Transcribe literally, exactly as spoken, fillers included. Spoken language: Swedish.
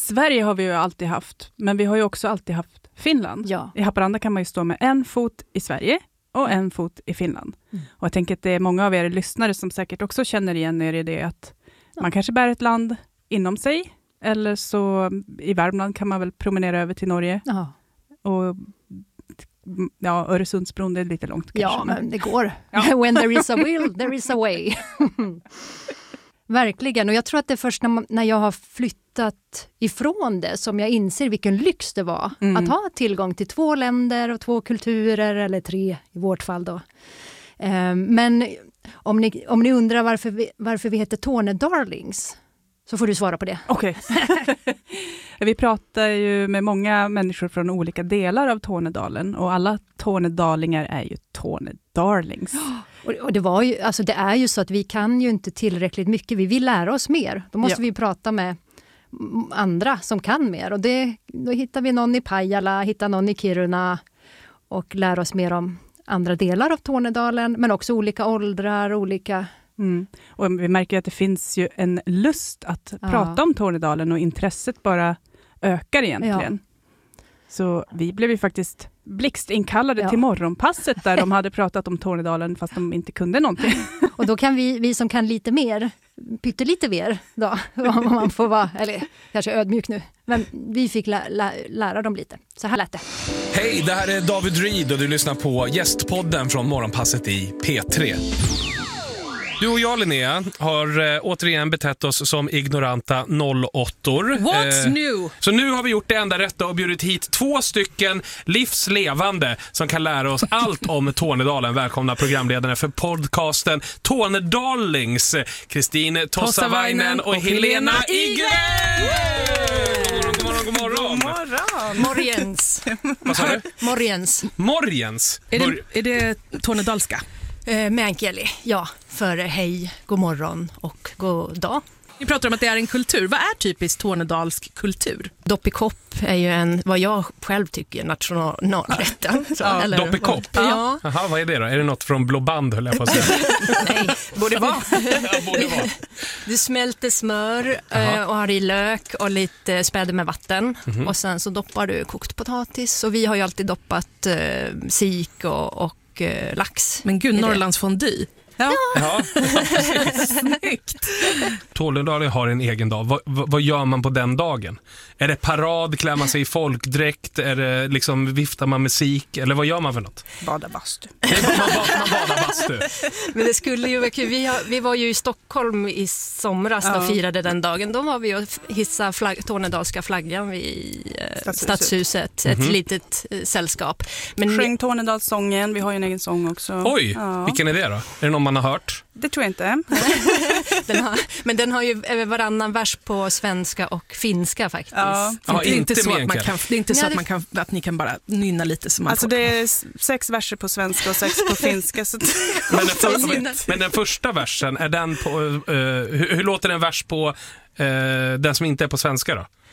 Sverige har vi ju alltid haft, men vi har ju också alltid haft Finland. Ja. I Haparanda kan man ju stå med en fot i Sverige och en fot i Finland. Mm. Och jag tänker att det är många av er lyssnare som säkert också känner igen er i det att Ja. man kanske bär ett land inom sig, eller så i Värmland kan man väl promenera över till Norge. Ja. Och ja, Öresundsbron är lite långt kanske. Ja, men det går. Ja. When there is a will, there is a way. Verkligen, och jag tror att det är först när, man, när jag har flyttat ifrån det som jag inser vilken lyx det var Mm. att ha tillgång till två länder och två kulturer, eller tre i vårt fall då. Um, men om ni, om ni undrar varför vi, varför vi heter Tornedarlings, så får du svara på det. Okej. Vi pratar ju med många människor från olika delar av Tornedalen, och alla tornedalingar är ju Tornedarlings. Och, och det, var ju, alltså det är ju så att vi kan ju inte tillräckligt mycket. Vi vill lära oss mer. Då måste Ja. vi prata med andra som kan mer. Och det, då hittar vi någon i Pajala, hittar någon i Kiruna och lär oss mer om andra delar av Tornedalen. Men också olika åldrar, olika... Mm. Och vi märker att det finns ju en lust att Ja. prata om Tornedalen, och intresset bara ökar egentligen. Så vi blev ju faktiskt blixtinkallade Ja. till morgonpasset där de hade pratat om Tornedalen fast de inte kunde någonting. Och då kan vi, vi som kan lite mer, pyttelite mer då, om man får vara, eller kanske ödmjuk nu. Men vi fick lä, lä, lära dem lite. Så här lät det. Hej, det här är David Reed och du lyssnar på Gästpodden från Morgonpasset i P tre. Du och jag, Linnea, har eh, återigen betett oss som ignoranta nollåttor. What's Eh, new? Så nu har vi gjort det enda rätta och bjudit hit två stycken livslevande som kan lära oss allt om Tornedalen. Välkomna programledarna för podcasten Tornedarlings, Kristin Tossavainen och Helena Igren! God morgon, god morgon, god morgon. Morgens. Vad sa du? Morgens. Morgens. Är Bör- det, är det tornedalska? Eh, Meänkieli, ja. För hej, god morgon och god dag. Vi pratar om att det är en kultur. Vad är typiskt tornedalsk kultur? Doppikopp är ju en, vad jag själv tycker, nationalrätten. Ja, Eller- doppikopp? Ja, Jaha, vad är det då? Är det något från Blå Band, höll jag på att säga? nej. Borde vara. Ja, borde vara. Du smälter smör eh, och har i lök och lite späder med vatten. Och sen så doppar du kokt potatis. Och vi har ju alltid doppat eh, sik och, och eh, lax. Men gud, Är det? Norrlands fondue. Ja. Ja. Snyggt. Tornedalen har en egen dag. Vad, vad, vad gör man på den dagen? Är det parad, klär man sig i folkdräkt? Är det liksom, viftar man musik? Eller vad gör man för något? Bada bastu. Det är bara, man, ba- man badar bastu. Men det skulle ju vara kul. Vi, har, vi var ju i Stockholm i somras och Ja. firade den dagen. Då var vi och hissade flagg, tornedalska flaggan vid eh, Stadshuset. Stadshuset. Ett litet eh, sällskap. Men Sjöng Tornedalssången, vi har ju en egen sång också. Oj, Ja. vilken är det då? Är det någon man har hört? Det tror jag inte. den har, men den har ju eh, varannan vers på svenska och finska faktiskt. Ja. Ja, det är inte inte så, att man, meänkieli. kan, det är inte så Ja, att, det- man kan, att ni kan bara nynna lite som man Alltså får. det är s- sex verser på svenska och sex på finska. Så Men den, för, men den första versen, är den på... eh, hur, hur låter en vers på eh, den som inte är på svenska då?